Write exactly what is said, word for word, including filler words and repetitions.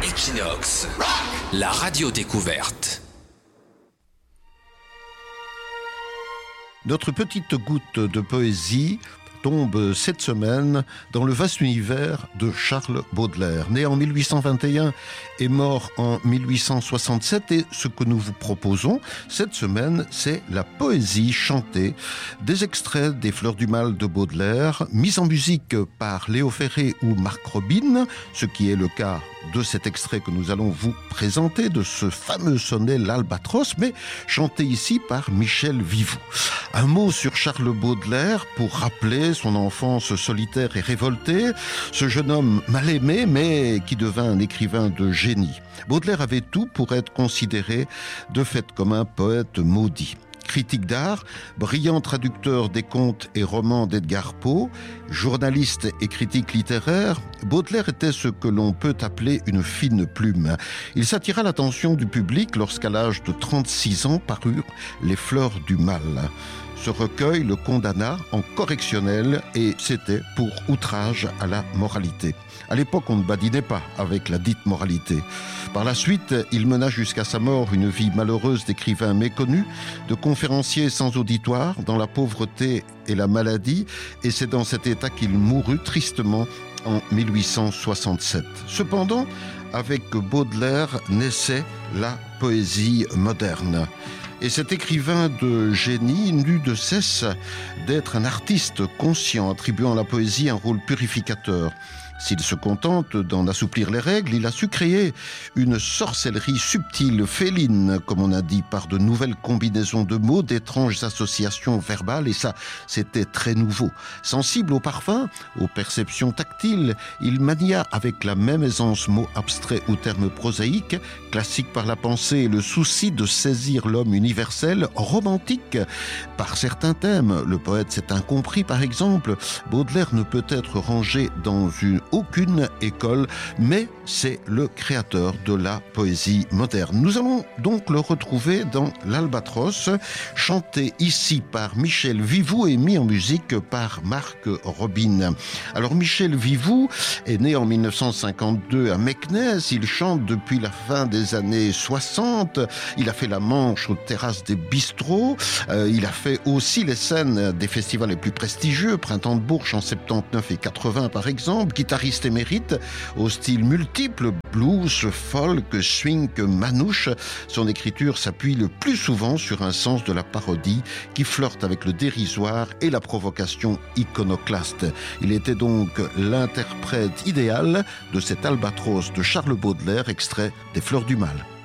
Equinox, la radio découverte. Notre petite goutte de poésie tombe cette semaine dans le vaste univers de Charles Baudelaire, né en mille huit cent vingt et un et mort en mille huit cent soixante-sept. Et ce que nous vous proposons cette semaine, c'est la poésie chantée, des extraits des Fleurs du Mal de Baudelaire, mis en musique par Léo Ferré ou Marc Robin, ce qui est le cas de cet extrait que nous allons vous présenter, de ce fameux sonnet L'Albatros, mais chanté ici par Michel Vivou. Un mot sur Charles Baudelaire pour rappeler son enfance solitaire et révoltée, ce jeune homme mal aimé mais qui devint un écrivain de génie. Baudelaire avait tout pour être considéré de fait comme un poète maudit. Critique d'art, brillant traducteur des contes et romans d'Edgar Poe, journaliste et critique littéraire, Baudelaire était ce que l'on peut appeler une fine plume. Il s'attira l'attention du public lorsqu'à l'âge de trente-six ans parurent Les Fleurs du Mal. Ce recueil le condamna en correctionnel et c'était pour outrage à la moralité. À l'époque, on ne badinait pas avec la dite moralité. Par la suite, il mena jusqu'à sa mort une vie malheureuse d'écrivain méconnu, de conférencier sans auditoire, dans la pauvreté et la maladie, et c'est dans cet état qu'il mourut tristement en mille huit cent soixante-sept. Cependant, avec Baudelaire naissait la poésie moderne. Et cet écrivain de génie n'eut de cesse d'être un artiste conscient, attribuant à la poésie un rôle purificateur. S'il se contente d'en assouplir les règles, il a su créer une sorcellerie subtile, féline, comme on a dit, par de nouvelles combinaisons de mots, d'étranges associations verbales, et ça, c'était très nouveau. Sensible aux parfums, aux perceptions tactiles, il mania avec la même aisance mots abstraits ou termes prosaïques, classiques par la pensée et le souci de saisir l'homme universel, romantique par certains thèmes. Le poète s'est incompris, par exemple. Baudelaire ne peut être rangé dans une aucune école, mais c'est le créateur de la poésie moderne. Nous allons donc le retrouver dans L'Albatros, chanté ici par Michel Vivou et mis en musique par Marc Robin. Alors Michel Vivou est né en mille neuf cent cinquante-deux à Meknès, il chante depuis la fin des années soixante, il a fait la Manche aux terrasses des bistrots, euh, il a fait aussi les scènes des festivals les plus prestigieux, Printemps de Bourges en soixante-dix-neuf et quatre-vingts par exemple, guitariste émérite au style multiple, blues, folk, swing, manouche. Son écriture s'appuie le plus souvent sur un sens de la parodie qui flirte avec le dérisoire et la provocation iconoclaste. Il était donc l'interprète idéal de cet Albatros de Charles Baudelaire, extrait des Fleurs du Mal.